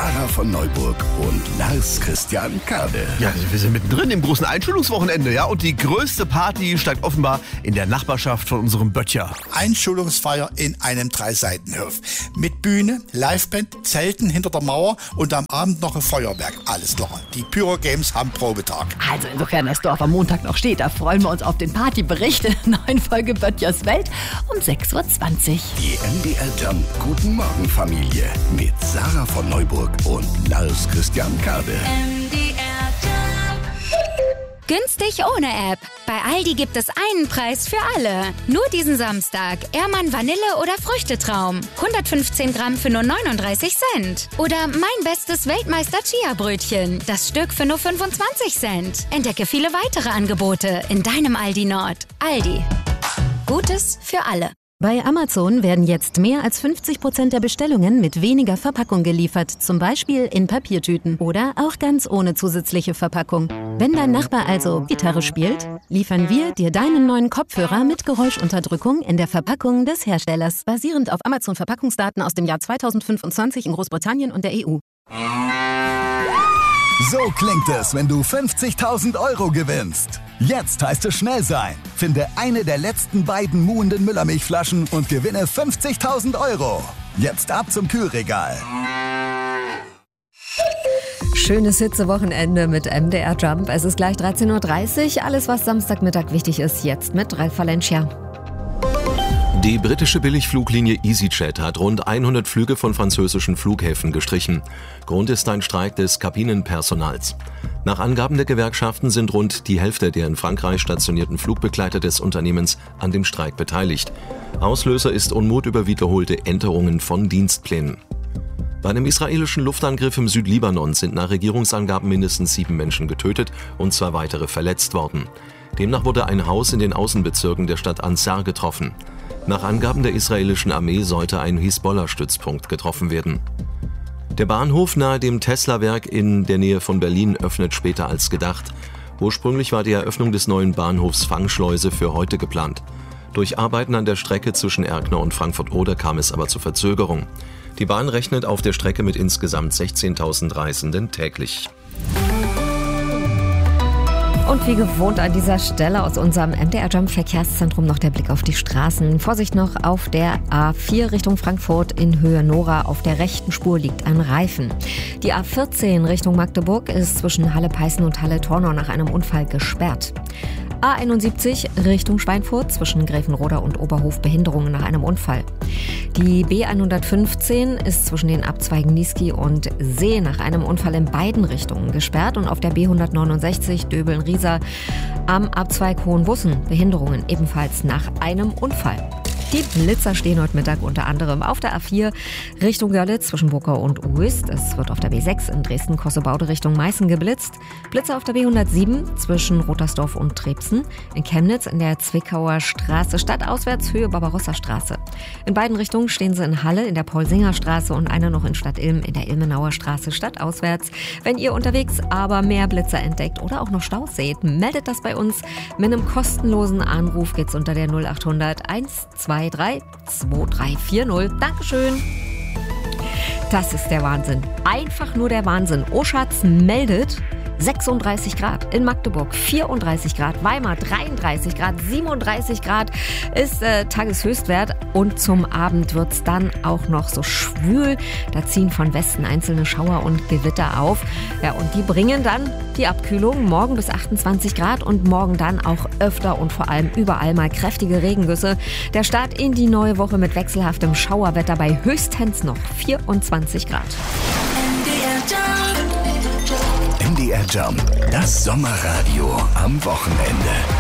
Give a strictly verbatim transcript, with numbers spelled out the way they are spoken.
Sarah von Neuburg und Lars Christian Kade. Ja, wir sind mittendrin im großen Einschulungswochenende, ja, und die größte Party steigt offenbar in der Nachbarschaft von unserem Böttcher. Einschulungsfeier in einem Dreiseitenhof. Mit Bühne, Liveband, Zelten hinter der Mauer und am Abend noch ein Feuerwerk. Alles klar. Die Pyro-Games haben Probetag. Also insofern das Dorf am Montag noch steht, da freuen wir uns auf den Partybericht in der neuen Folge Böttchers Welt um sechs Uhr zwanzig. Die M D R Jump Guten Morgen Familie mit Sarah von Neuburg und Lars Christian Kade. M D R Jump. Günstig ohne App. Bei Aldi gibt es einen Preis für alle. Nur diesen Samstag. Ehrmann Vanille oder Früchtetraum. hundertfünfzehn Gramm für nur neununddreißig Cent. Oder Mein Bestes Weltmeister Chia-Brötchen. Das Stück für nur fünfundzwanzig Cent. Entdecke viele weitere Angebote in deinem Aldi Nord. Aldi. Gutes für alle. Bei Amazon werden jetzt mehr als fünfzig Prozent der Bestellungen mit weniger Verpackung geliefert, zum Beispiel in Papiertüten oder auch ganz ohne zusätzliche Verpackung. Wenn dein Nachbar also Gitarre spielt, liefern wir dir deinen neuen Kopfhörer mit Geräuschunterdrückung in der Verpackung des Herstellers, basierend auf Amazon-Verpackungsdaten aus dem Jahr zweitausendfünfundzwanzig in Großbritannien und der E U. So klingt es, wenn du fünfzigtausend Euro gewinnst. Jetzt heißt es schnell sein. Finde eine der letzten beiden muhenden Müllermilchflaschen und gewinne fünfzigtausend Euro. Jetzt ab zum Kühlregal. Schönes Hitzewochenende mit M D R Jump. Es ist gleich dreizehn Uhr dreißig. Alles, was Samstagmittag wichtig ist, jetzt mit Ralf Valencia. Die britische Billigfluglinie EasyJet hat rund hundert Flüge von französischen Flughäfen gestrichen. Grund ist ein Streik des Kabinenpersonals. Nach Angaben der Gewerkschaften sind rund die Hälfte der in Frankreich stationierten Flugbegleiter des Unternehmens an dem Streik beteiligt. Auslöser ist Unmut über wiederholte Änderungen von Dienstplänen. Bei einem israelischen Luftangriff im Südlibanon sind nach Regierungsangaben mindestens sieben Menschen getötet und zwei weitere verletzt worden. Demnach wurde ein Haus in den Außenbezirken der Stadt Ansar getroffen. Nach Angaben der israelischen Armee sollte ein Hisbollah-Stützpunkt getroffen werden. Der Bahnhof nahe dem Tesla-Werk in der Nähe von Berlin öffnet später als gedacht. Ursprünglich war die Eröffnung des neuen Bahnhofs Fangschleuse für heute geplant. Durch Arbeiten an der Strecke zwischen Erkner und Frankfurt-Oder kam es aber zur Verzögerung. Die Bahn rechnet auf der Strecke mit insgesamt sechzehntausend Reisenden täglich. Und wie gewohnt an dieser Stelle aus unserem M D R Jump Verkehrszentrum noch der Blick auf die Straßen. Vorsicht noch auf der A vier Richtung Frankfurt in Höhe Nora. Auf der rechten Spur liegt ein Reifen. Die A vierzehn Richtung Magdeburg ist zwischen Halle-Peißen und Halle-Tornau nach einem Unfall gesperrt. A einundsiebzig Richtung Schweinfurt zwischen Gräfenroda und Oberhof Behinderungen nach einem Unfall. Die B hundertfünfzehn ist zwischen den Abzweigen Niesky und See nach einem Unfall in beiden Richtungen gesperrt und auf der B hundertneunundsechzig Döbeln-Riesa am Abzweig Hohenbussen Behinderungen ebenfalls nach einem Unfall. Die Blitzer stehen heute Mittag unter anderem auf der A vier Richtung Görlitz zwischen Burkau und Uist. Es wird auf der B sechs in Dresden-Kossebaude Richtung Meißen geblitzt. Blitzer auf der B hundertsieben zwischen Rotersdorf und Trebsen. In Chemnitz in der Zwickauer Straße stadtauswärts Höhe Barbarossa-Straße. In beiden Richtungen stehen sie in Halle in der Paul-Singer-Straße und einer noch in Stadt-Ilm in der Ilmenauer Straße stadtauswärts. Wenn ihr unterwegs aber mehr Blitzer entdeckt oder auch noch Staus seht, meldet das bei uns. Mit einem kostenlosen Anruf geht's unter der null achthundert eins zwei drei zwei drei vier null. Dankeschön. Das ist der Wahnsinn. Einfach nur der Wahnsinn. Oschatz meldet sechsunddreißig Grad in Magdeburg, vierunddreißig Grad, Weimar dreiunddreißig Grad, siebenunddreißig Grad ist äh, Tageshöchstwert und zum Abend wird es dann auch noch so schwül. Da ziehen von Westen einzelne Schauer und Gewitter auf. Ja, und die bringen dann die Abkühlung morgen bis achtundzwanzig Grad und morgen dann auch öfter und vor allem überall mal kräftige Regengüsse. Der Start in die neue Woche mit wechselhaftem Schauerwetter bei höchstens noch vierundzwanzig Grad. M D R Jump, das Sommerradio am Wochenende.